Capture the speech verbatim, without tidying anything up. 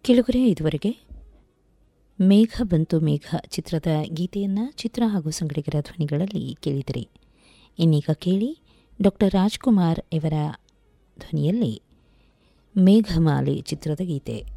ಕೆಳಗರೆ ಇದುವರೆಗೆ ಮೇಘ ಬಂತು ಮೇಘ ಚಿತ್ರದ ಗೀತೆಯನ್ನು ಚಿತ್ರ ಹಾಗೂ ಸಂಗಡಿಗರ ಧ್ವನಿಗಳಲ್ಲಿ ಕೇಳಿದಿರಿ. ಇನ್ನೀಗ ಕೇಳಿ ಡಾಕ್ಟರ್ ರಾಜ್ಕುಮಾರ್ ಇವರ ಧ್ವನಿಯಲ್ಲಿ ಮೇಘಮಾಲೆ ಚಿತ್ರದ ಗೀತೆ.